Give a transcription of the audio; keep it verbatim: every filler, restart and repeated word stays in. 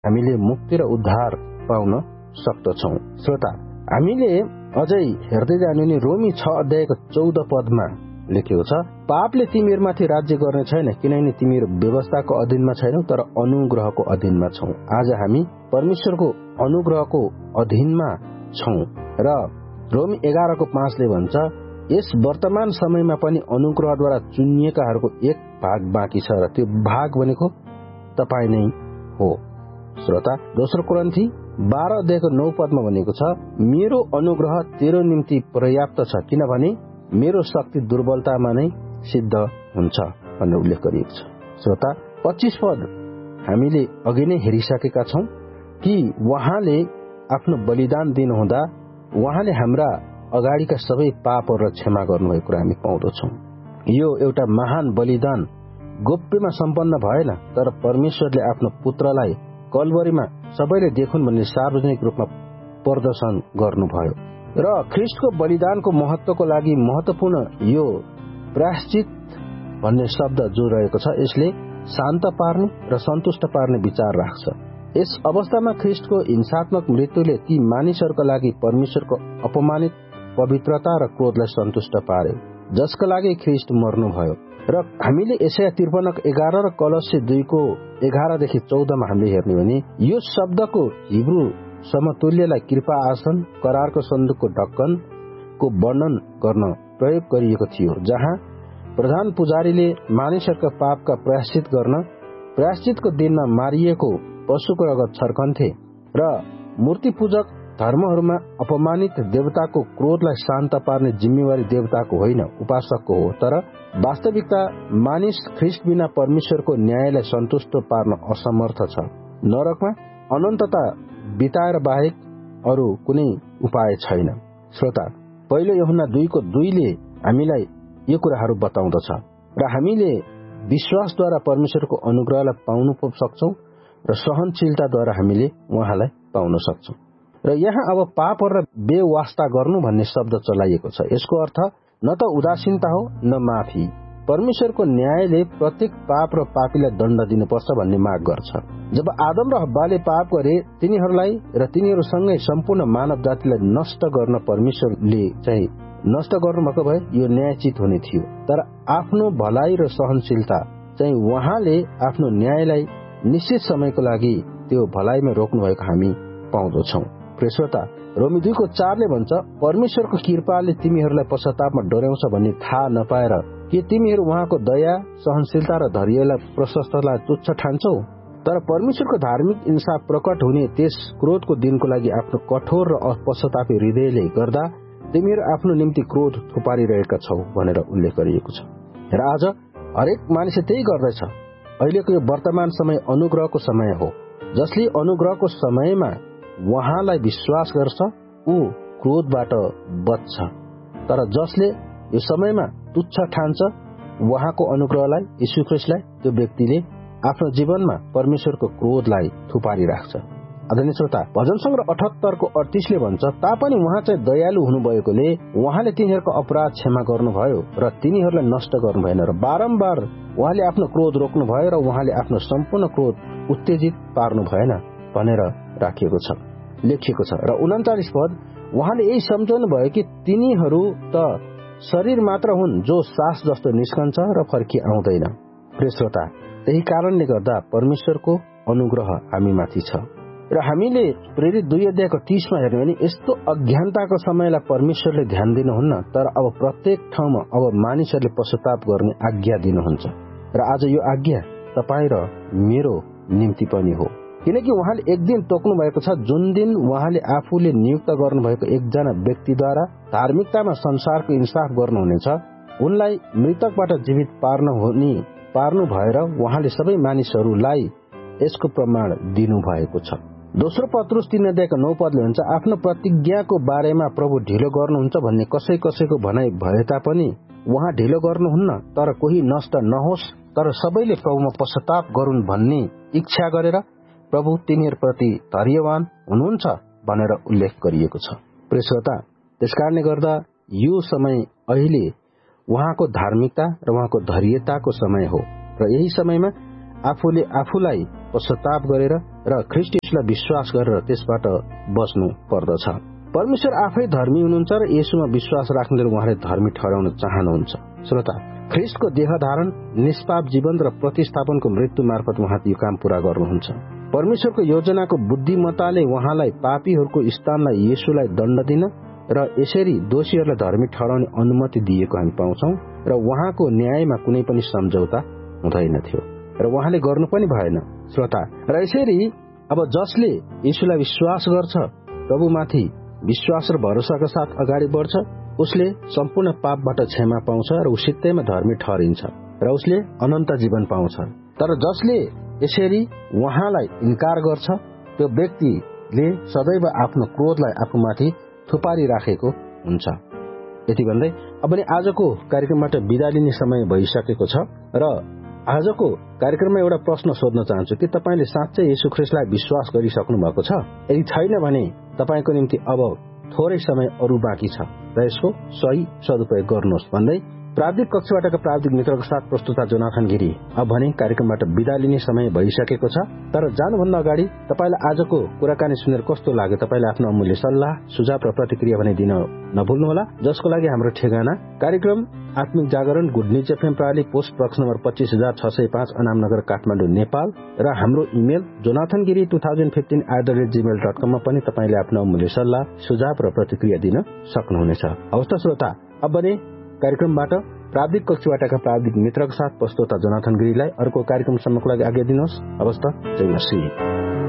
हामीले मुक्ति र उद्धार पाउन सक्दछौँ। श्रोता, हामीले अझै हेर्दै जाने भने रोमी छ अध्यायको चौध पदमा लेखेको छ, पापले तिमीहरूमाथि राज्य गर्ने छैन, किनभने तिमीहरू व्यवस्थाको अधीनमा छैनौ तर अनुग्रहको अधीनमा छौ। आज हामी परमेश्वरको अनुग्रहको अधीनमा छौ र रोमी एघारको पाँचले भन्छ, यस वर्तमान समयमा पनि अनुग्रहद्वारा चुनिएकाहरूको एक भाग बाँकी छ र त्यो भाग भनेको तपाईँ नै हो। श्रोता, दोस्रो कोरिन्थी बाह्र अध्यायको नौ पदमा भनेको छ, मेरो अनुग्रह तेरो निम्ति पर्याप्त छ, किनभने मेरो शक्ति दुर्बलतामा नै सिद्ध हुन्छ भनेर उल्लेख गरिएको छ। श्रोता, पच्चीस पद हामीले अघि नै हेरिसकेका छौं कि उहाँले आफ्नो बलिदान दिनुहुँदा उहाँले हाम्रा अगाडिका सबै पापहरू क्षमा गर्नुभएको कुरा हामी पाउँदछौँ। यो एउटा महान बलिदान गोप्यमा सम्पन्न भएन, तर परमेश्वरले आफ्नो पुत्रलाई कलवरीमा सबैले देखुन् भन्ने सार्वजनिक रूपमा प्रदर्शन गर्नुभयो र ख्रिस्टको बलिदानको महत्वको लागि महत्वपूर्ण यो प्रायश्चित भन्ने शब्द जो रहेको छ, यसले शान्त पार्ने र सन्तुष्ट पार्ने विचार राख्छ। यस अवस्थामा ख्रिस्टको हिंसात्मक मृत्युले ती मानिसहरूका लागि परमेश्वरको अपमानित पवित्रता र क्रोधलाई सन्तुष्ट पार्यो, जसका लागि ख्रिस्ट मर्नुभयो। र हामीले यशाया त्रिपन्न एघार र कलस्य दुईको एघारदेखि चौधमा हामीले हेर्ने भने यो शब्दको हिब्रू समतुल्यलाई कृपा आसन, करारको सन्दुकको ढक्कनको वर्णन गर्न प्रयोग गरिएको थियो, जहाँ प्रधान पुजारीले मानिसहरूका पापका प्रायश्चित गर्न प्रायश्चितको दिनमा मारिएको पशुको रगत छर्कन्थे र मूर्ति पूजक धर्महरूमा अपमानित देवताको क्रोधलाई शान्त पार्ने जिम्मेवारी देवताको होइन, उपासकको हो। तर वास्तविकता मानिस ख्रिस्ट बिना परमेश्वरको न्यायलाई सन्तुष्ट पार्न असमर्थ छ। नरकमा अनन्तता बिताएर बाहेक अरू कुनै उपाय छैन। श्रोता, पहिलो यूहन्ना दुईको दुईले हामीलाई यो कुराहरू बताउँदछ र हामीले विश्वासद्वारा परमेश्वरको अनुग्रहलाई पाउन सक्छौं र सहनशीलताद्वारा हामीले उहाँलाई पाउन सक्छौं। र यहाँ अब पाप र बेवास्ता गर्नु भन्ने शब्द चलाइएको छ। यसको अर्थ न त उदासीनता हो न माफी। परमेश्वरको न्यायले प्रत्येक पाप र पापीलाई दण्ड दिनुपर्छ भन्ने माग गर्छ। जब आदम र हव्वाले पाप गरे, तिनीहरूलाई र तिनीहरूसँगै सम्पूर्ण मानव जातिलाई नष्ट गर्न परमेश्वरले चाहिँ नष्ट गर्नुभएको भए यो न्यायचित हुने थियो। तर आफ्नो भलाइ र सहनशीलता चाहिँ उहाँले आफ्नो न्यायलाई निश्चित समयको लागि त्यो भलाइमा रोक्नु भएको हामी पाउँदछौं। श्रोता, रोमी दुईको चारले भन्छ, परमेश्वरको कृपाले तिमीहरूलाई पश्चातापमा डोर्याउँछ भन्ने थाहा नपाएर के तिमीहरू उहाँको दया, सहनशीलता र धैर्यलाई प्रशस्तलाई तुच्छ ठान्छौ? तर परमेश्वरको धार्मिक इंसाफ प्रकट हुने त्यस क्रोधको दिनको लागि आफ्नो कठोर र अपश्चातापी हृदयले गर्दा तिमीहरू आफ्नो निम्ति क्रोध थुपारिरहेका छौ भनेर उल्लेख गरिएको छ। र आज हरेक मानिसले त्यही गर्दैछ। अहिलेको यो वर्तमान समय अनुग्रहको समय हो। जसले अनुग्रहको समयमा उहाँलाई विश्वास गर्छ ऊ क्रोधबाट बच्छ, तर जसले यो समयमा तुच्छ ठान्छ उहाँको अनुग्रहलाई, यीशु ख्रीष्टलाई, त्यो व्यक्तिले आफ्नो जीवनमा परमेश्वरको क्रोधलाई थुपारिराख्छ। आदरणीय श्रोता, भजन सङ्ग्रह अठहत्तरको अडतिसले भन्छ, तापनि उहाँ चाहिँ दयालु हुनुभएकोले उहाँले तिनीहरूको अपराध क्षमा गर्नुभयो र तिनीहरूलाई नष्ट गर्नु भएन र बारम्बार उहाँले आफ्नो क्रोध रोक्नु भयो र उहाँले आफ्नो सम्पूर्ण क्रोध उत्तेजित पार्नु भएन भनेर राखिएको छ, लेखिएको छ। र उन्चालिस पद, उहाँले यही सम्झाउनु भयो कि तिनीहरू त शरीर मात्र हुन् जो सास जस्तो निस्कन्छ र फर्की आउँदैन। प्रिय श्रोता, त्यही कारणले गर्दा परमेश्वरको अनुग्रह हामीमाथि छ र हामीले प्रेरित दुई अध्यायको तीसमा हेर्ने भने यस्तो अज्ञानताको समयलाई परमेश्वरले ध्यान दिनुहुन्न, तर अब प्रत्येक ठाउँमा अब मानिसहरूले पश्चाताप गर्ने आज्ञा दिनुहुन्छ। र आज यो आज्ञा तपाईँ र मेरो निम्ति पनि हो, किनकि उहाँले एक दिन तोक्नु भएको छ जुन दिन उहाँले आफूले नियुक्त गर्नुभएको एकजना व्यक्तिद्वारा धार्मिकतामा संसारको इंसाफ गर्नुहुनेछ। उनलाई मृतकबाट जीवित पार्न हुने पार्नु भएर उहाँले सबै मानिसहरूलाई यसको प्रमाण दिनुभएको छ। दोस्रो पत्रुस तीन अध्यायको नौ पदले भन्छ, आफ्नो प्रतिज्ञाको बारेमा प्रभु ढिलो गर्नुहुन्छ भन्ने कसै कसैको भनाइ भए तापनि उहाँ ढिलो गर्नुहुन्न, तर कोही नष्ट नहोस् तर सबैले प्रभुमा पश्चाताप गरून् भन्ने इच्छा गरेर प्रभु तिनीहरूप्रति धैर्यवान हुनुहुन्छ भनेर उल्लेख गरिएको छ। प्रिय श्रोता, त्यसकारणले गर्दा यो समय अहिले उहाँको धार्मिकता र उहाँको धैर्यताको समय हो र यही समयमा आफूले आफूलाई पश्चाताप गरेर र ख्रीष्ट येशूलाई विश्वास गरेर त्यसबाट बच्नु पर्दछ। परमेश्वर आफै धर्मी हुनुहुन्छ र येशूमा विश्वास राख्नेले उहाँले धर्मी ठहराउन चाहनुहुन्छ। श्रोता, ख्रीष्टको देह धारण, निष्पाप जीवन र प्रतिस्थापनको मृत्यु मार्फत उहाँले यो काम पूरा गर्नुहुन्छ। परमेश्वरको योजनाको बुद्धिमत्ताले उहाँलाई पापीहरूको स्थानलाई येशूलाई दण्ड दिन र यसरी दोषीहरूलाई धर्मी ठहराउने अनुमति दिएको हामी पाउँछौं र उहाँको न्यायमा कुनै पनि सम्झौता हुँदैनथ्यो र उहाँले गर्नु पनि भएन। श्रोता, र यसरी अब जसले येशूलाई विश्वास गर्छ, प्रभुमाथि विश्वास र भरोसाका साथ अगाडि बढ्छ, उसले सम्पूर्ण पापबाट क्षमा पाउँछ र ऊ सित्तैमा धर्मी ठहरिन्छ र उसले अनन्त जीवन पाउँछ। तर जसले यसरी उहाँलाई इन्कार गर्छ, त्यो व्यक्तिले सदैव आफ्नो क्रोधलाई आफूमाथि थुपारी राखेको हुन्छ। यति भन्दै अब नि आजको कार्यक्रमबाट बिदा लिने समय भइसकेको छ र आजको कार्यक्रममा एउटा प्रश्न सोध्न चाहन्छु कि तपाईले साँच्चै येशू ख्रीष्टलाई विश्वास गरिसक्नु भएको छ? यदि छैन भने तपाईको निम्ति अब थोरै समय अरु बाँकी छ र यसको सही सदुपयोग गर्नुहोस् भन्दै प्राविधिक कक्षाबाटका प्राविधिक मित्रको साथ प्रस्तुता जोनाथन गिरी अब भने कार्यक्रमबाट बिदा लिने समय भइसकेको छ। तर जानुभन्दा अगाडि तपाईलाई आजको कुराकानी सुनेर कस्तो लाग्यो? तपाईले आफ्नो अमूल्य सल्लाह, सुझाव र प्रतिक्रिया भने दिन नभुल्नुहोला, जसको लागि हाम्रो ठेगाना कार्यक्रम आत्मिक जागरण गुड न्यूज एफएम प्रणाली पोस्ट बक्स नम्बर पच्चीस हजार छ सय पाँच अनामनगर काठमाडौँ नेपाल र हाम्रो email Jonathan Giri two thousand fifteen at the rate Gmail dot कममा पनि तपाईले आफ्नो अमूल्य सल्लाह, सुझाव र प्रतिक्रिया दिन सक्नुहुनेछ। हवस् श्रोता, अब भने कार्यक्रमबाट प्राविधिक कक्षाबाटका प्राविधिक मित्रको साथ प्रस्तुता जोनाथन गिरीलाई अर्को कार्यक्रमसम्मको लागि आज्ञा दिनुहोस्। हवस् त, जय मसीह।